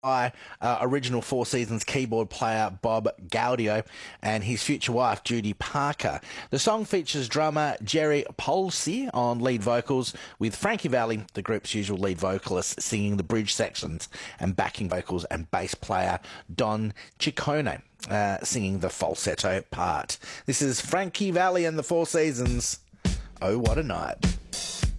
by original Four Seasons keyboard player Bob Gaudio and his future wife Judy Parker. The song features drummer Jerry Polsey on lead vocals, with Frankie Valli, the group's usual lead vocalist, singing the bridge sections, and backing vocals and bass player Don Ciccone singing the falsetto part. This is Frankie Valli and the Four Seasons. Oh, what a night.